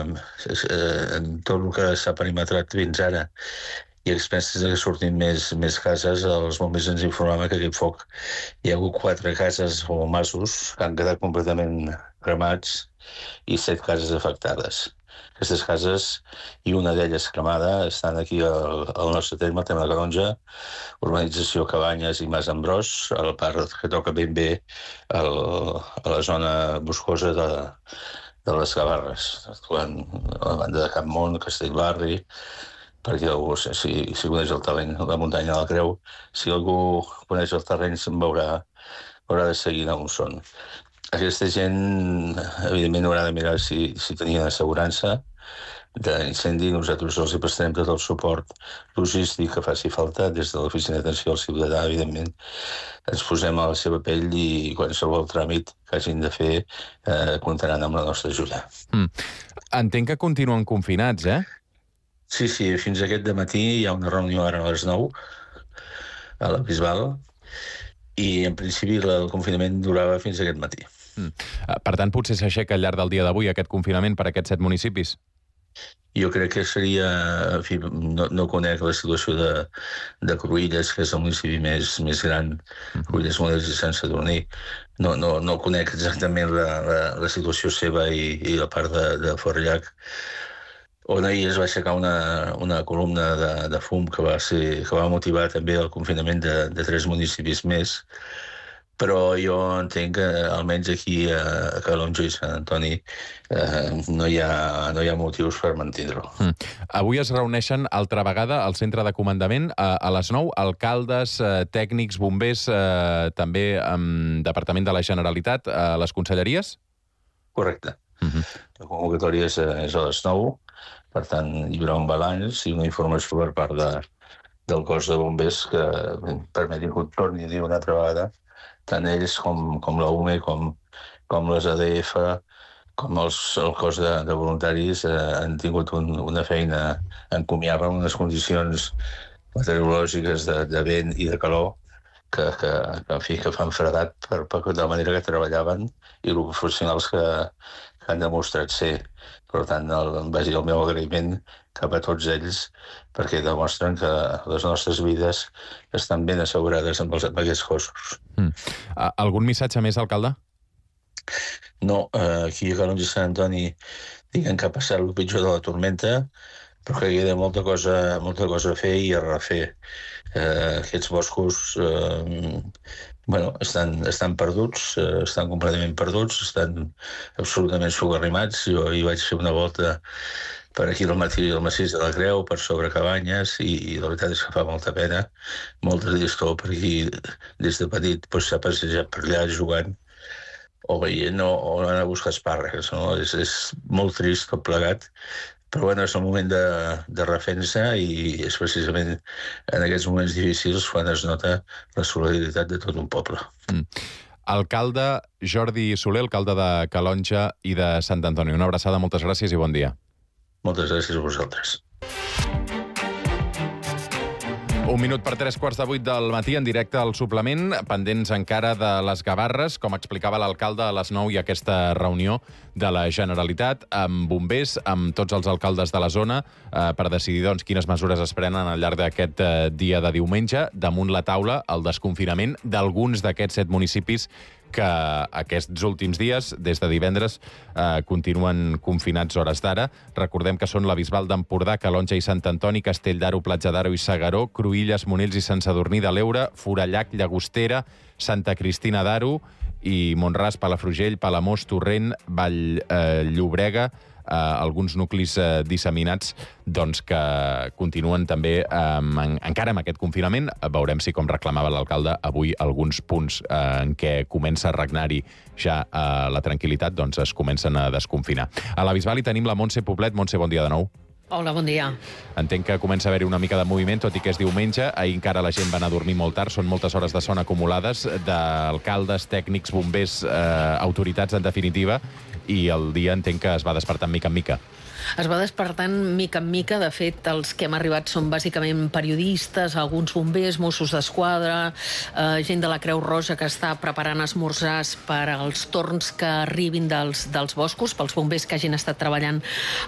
en tot el que s'ha perimetrat fins ara i a expenses que sortin més cases, els bombers ens informaven que aquest foc hi ha hagut 4 cases o masos que han quedat completament cremats i 7 cases afectades. Aquestes cases, i una d'elles cremada, estan aquí al nostre terme, tema de Calonja, urbanització Cabanyes i Mas Ambròs, a la part que toca ben bé a la zona boscosa de les Gavarres, actuant a la banda de Campmont, Castellbarri, perquè algú, si coneix el terreny, la muntanya de la Creu, si algú coneix el terreny se'n haurà de seguir on són. Aquesta gent, evidentment, haurà de mirar si tenien assegurança d'incendi. Nosaltres els hi prestarem tot el suport logístic que faci falta des de l'Oficina d'Atenció al Ciutadà, evidentment. Ens posem a la seva pell i qualsevol tràmit que hagin de fer comptaran amb la nostra ajuda. Entenc que continuen confinats, eh? Sí, fins aquest dematí hi ha una reunió ara a les 9 a la Bisbal i en principi el confinament durava fins aquest matí. Per tant, potser s'aixeca al llarg del dia d'avui aquest confinament per a aquests 7 municipis? Jo crec que seria... En fi, no conec la situació de Cruïlles, que és el municipi més gran, Cruïlles, Models i Sant Sadurní. No conec exactament la situació seva i la part de Forllac, on ahir es va aixecar una columna de fum que va motivar també el confinament de 3 municipis més, però jo entenc que almenys aquí a Calonja i Sant Antoni no hi ha motius per mantenir-ho. Avui es reuneixen altra vegada al centre de comandament a les 9, alcaldes, tècnics, bombers, també Departament de la Generalitat, a les conselleries? Correcte. La convocatòria és a les 9, per tant hi haurà un balanç i una informació per part del cos de bombers que permeti que ho torni a dir una altra vegada, tant ells com la UME, com les ADF, com el cos de voluntaris han tingut una feina encomiable en unes condicions meteorològiques de vent i de calor que fan fredat per la manera que treballaven i els professionals que han demostrat ser. Per tant, vagi el meu agraïment cap a tots ells perquè demostren que les nostres vides estan ben assegurades amb aquests cossos. Algun missatge més, alcalde? No, aquí a Calonja i Sant Antoni diguem que ha passat el pitjor de la tormenta, però que queda molta cosa a fer i a refer. Aquests boscos estan perduts, estan completament perduts, estan absolutament sogarrimats. Jo hi vaig fer una volta per aquí al massís de la Creu, per sobre Cabanyes, i la veritat és que fa molta pena, molta tristor, per aquí des de petit s'ha passejat per allà jugant o veient o anant a buscar espàrrecs. És molt trist tot plegat, però és el moment de refer-se i és precisament en aquests moments difícils quan es nota la solidaritat de tot un poble. Alcalde Jordi Soler, alcalde de Calonja i de Sant Antoni. Una abraçada, moltes gràcies i bon dia. Moltes gràcies a vosaltres. 1 minut per 3:15 del matí, en directe al suplement, pendents encara de les Gavarres, com explicava l'alcalde a les 9 i aquesta reunió de la Generalitat amb bombers, amb tots els alcaldes de la zona, per decidir quines mesures es prenen al llarg d'aquest dia de diumenge. Damunt la taula, el desconfinament d'alguns d'aquests 7 municipis que aquests últims dies, des de divendres, continuen confinats hores d'ara. Recordem que són la Bisbal d'Empordà, Calonja i Sant Antoni, Castell d'Aro, Platja d'Aro i S'Agaró, Cruïlles, Monells i Sant Sadurní de l'Eure, Forallac, Llagostera, Santa Cristina d'Aro i Mont-ras, Palafrugell, Palamós, Torrent, Vall Llobrega, alguns nuclis disseminats que continuen també encara amb aquest confinament. Veurem si, com reclamava l'alcalde, avui alguns punts en què comença a regnar-hi ja la tranquil·litat, es comencen a desconfinar. A la Bisbal hi tenim la Montse Poblet. Montse, bon dia de nou. Hola, bon dia. Entenc que comença a haver-hi una mica de moviment, tot i que és diumenge. Ahir encara la gent va anar a dormir molt tard. Són moltes hores de son acumulades d'alcaldes, tècnics, bombers, autoritats, en definitiva, i el dia entenc que es va despertant mica en mica. Es va despertant mica en mica. De fet, els que hem arribat són bàsicament periodistes, alguns bombers, Mossos d'Esquadra, gent de la Creu Roja que està preparant esmorzars per als torns que arribin dels boscos, pels bombers que hagin estat treballant